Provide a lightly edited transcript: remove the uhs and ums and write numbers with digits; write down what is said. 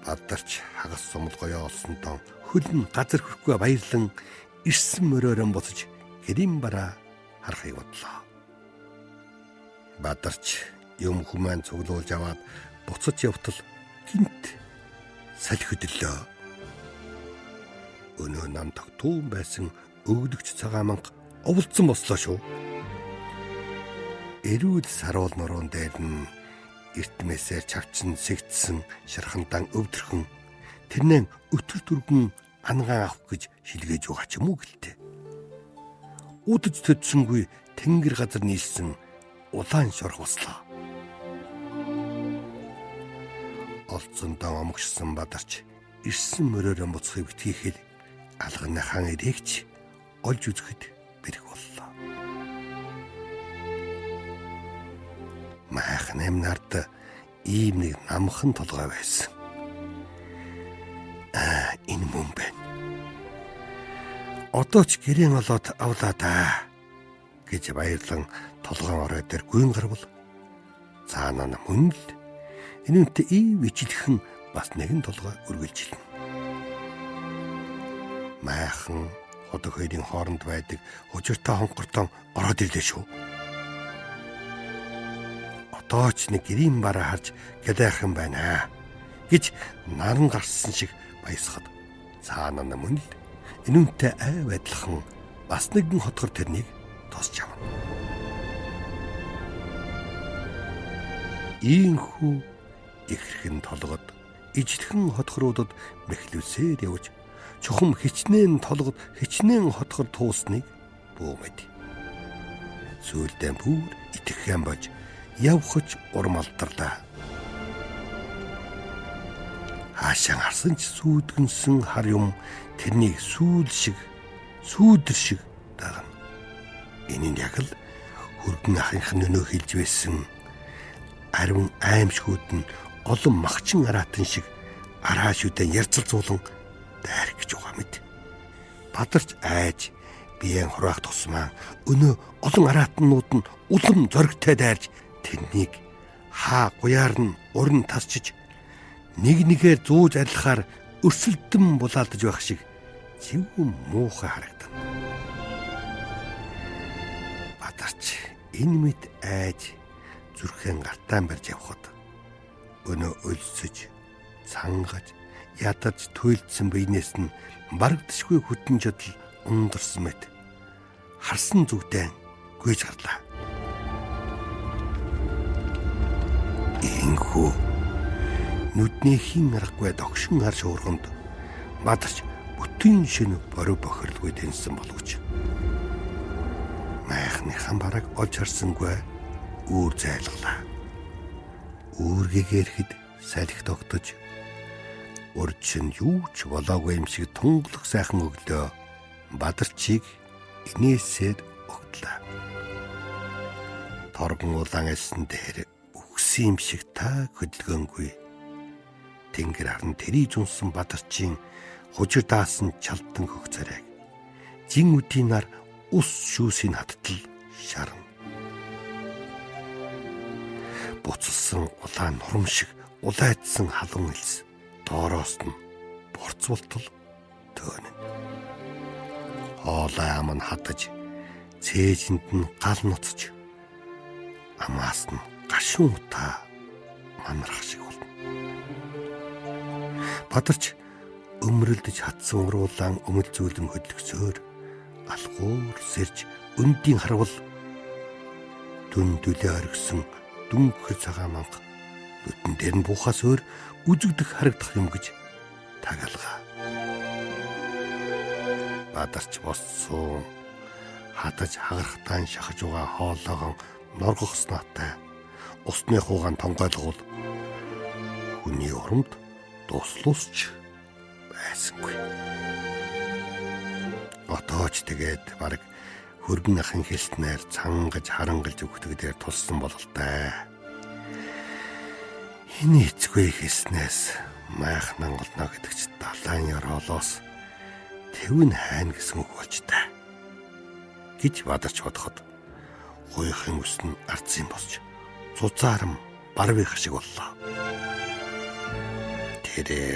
Бадарч хагас сумалгоёо олсон дон хөл нь газар хүрхгүй баярлан ирсэн мөрөөрөө буцаж гэрийн бараа харахыг бодлоо. Бадарч юм хүмэн цуглуулж аваад буцаж явтал гинт салхи хөдлөө. Өнөө нам тогтуун байсан өглөгч цагаан манга оволцсон бослоо шүү. Эрүүл саруул нуруунд дээр нь эртмээсээр чавчин сэгдсэн шархандан өвдөрхөн тэрнээ өтөр дүргэн ангаан авах гэж шилгээж байгаа ч юм уу гэлтэй. Удаж төдсөнгүй тэнгэр газар нийлсэн улаан шорх бослоо. Олцондоо омгшсан Бадарч ирсэн мөрөөрөө буцахыг битгийхэл алганыхан эрээгч олж үзэхэд бэрх боллоо. Майхан амнард ийм нэг намхан толгой байсан. Энэ мөн байна. Одоо ч гэрэн олоод авлаа да гэж баярлан толгойн орой дээр гүйн гарвал цаана нь мөн л энэнтэй ив ижилхэн бас нэгэн толгой үргэлжилнэ. Майхан ходог хоёрын хооронд байдаг хужиртай хонхортон ороод ирлээ шүү. Одоо ч нэг гэрийн бараа харж гэлээх юм байна гэж наран гарсан шиг баясгад цаана нь мөн л энэнтэй айв адилхан бас нэгэн хотгор тэрнийг тосч авна. Ийхүү ихэрхэн толгод ижлэхэн хотгоруудад мэхлүүсээр явж чухам хичнээн толгод хичнээн хотгор туусныг бөөмэд. Сүүлдээ бүр итгэхэн болж явхаж урмалдарлаа. Хаашаа харсан ч сүйдгэнсэн хар юм тэрнийг сүүдэр шиг дагна. Энэ нь яг л хөргөн ахынх нь өнөө хэлж байсан ариун аимшгүүд нь олон махчин араатан шиг араашүүдэн ярцалзуулан дайрах гэж байгаа мэт. Бадарч айж биеэн хураах тусмаа өнөө олон араатнууд нь улам зоригтой дайрж тэрнийг хаа гуяар нь уран тасчиж нэг нэгээр зүүж арилахаар өрсөлдөн булаалдаж байх шиг зөвхөн муухай харагдана. Бадарч энэ мэд айж зүрхэн гартаан барьж явхад өнөө өлсөж цангаж ядаж туйлдсан биенээс нь барагдшгүй хүтэн жодол ундарсан мэт харсан зүгтээ гүйж гарлаа. Инхүү нүдний хин аргагүй догшин хар шуурганд Бадарч бүтэн шөнө бороо бохирлгүй тэнсэн боловч майхныхан бараг олж харсангүй үүр зайлглаа. Үүргэгэрэхэд салхи тогтож урчин юу ч болоогүй юм шиг тунгалах сайхан өглөө Бадарчийг инээсээр өгдлээ. Торгон улаан элсэн дээр үхсэн юм шиг та хөдөлгөөнгүй. Тэнгэр харан тэрий зунсан Бадарчийн хужир даасан чалтан хөх царайг жин үдийнаар ус шүүсийн хаттал шарна. Буцалсан улаан нурам шиг улайдсан халуун элс доороос нь борцволтол төөнө. Хоолой ам нь хатаж цээжинд нь гал нуцж амаас нь гашуун утаа манарах шиг болно. Бадарч өмрөлдөж хатсан уруулаан өмөл зүйлэн хөдлөсөөр алгуур сэрж өндийн харвал дүндүлээ оргисон дүнхэр цагаан манга нүдэн дээр нь буухаас өөр үзэгдэх харагдах юм гэж тагалгаа. Бадарч босцсон хатаж хагарахтаан шахаж байгаа хоолойгоо норгохсноотой усны хуугаан тонгойлгол хүний урамд дуслуулч байсангүй. Отооч тэгээд бараг хөргөн ахын хэлснээр цангаж харангалж өгдөгдөр тулсан бололтой. Энэ эцгүй хэлснээс майхнан голно гэдэгч далайн ёроолоос тэвэн хайна гэсэн үг болж та гэж Бадарч бодоход гуйхын ус нь ардсан босч цуцаарм барвих шиг боллоо. Тэр